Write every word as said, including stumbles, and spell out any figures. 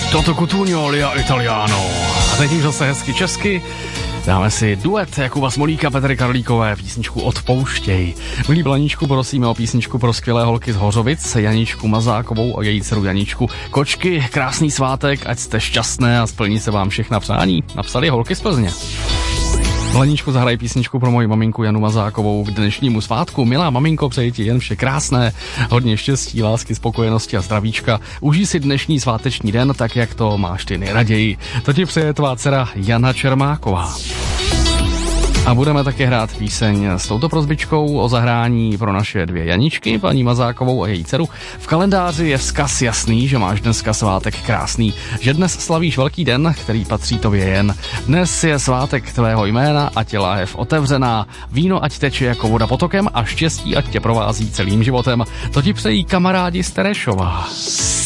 Toto Cutugno, Lia Italiano. A teď už zase hezky česky. Dáme si duet Jakuba Smolíka, Petry Karlíkové, písničku Odpouštěj. Milí Blaníčku, prosíme o písničku pro skvělé holky z Hořovic, Janičku Mazákovou a její dceru Janičku. Kočky, krásný svátek, ať jste šťastné a splní se vám všechna přání. Napsali holky z Plzně. Blaníčku, zahraj písničku pro moji maminku Janu Mazákovou k dnešnímu svátku. Milá maminko, přeji ti jen vše krásné, hodně štěstí, lásky, spokojenosti a zdravíčka. Užij si dnešní sváteční den tak, jak to máš ty nejraději. To ti přeje tvá dcera Jana Čermáková. A budeme také hrát píseň s touto prosbičkou o zahrání pro naše dvě Janičky, paní Mazákovou a její dceru. V kalendáři je vzkaz jasný, že máš dneska svátek krásný, že dnes slavíš velký den, který patří tobě jen. Dnes je svátek tvého jména, ať je láhev otevřená, víno ať teče jako voda potokem a štěstí ať tě provází celým životem. To ti přejí kamarádi z Terešova.